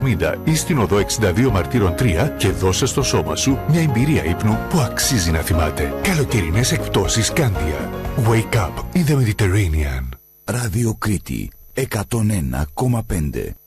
ή στην οδό 62 Μαρτύρων 3 και δώσε στο σώμα σου μια εμπειρία ύπνου που αξίζει να θυμάται. Καλοκαιρινές εκπτώσεις Κάνδια. Wake up in the Mediterranean. Ράδιο Κρήτη 101,5.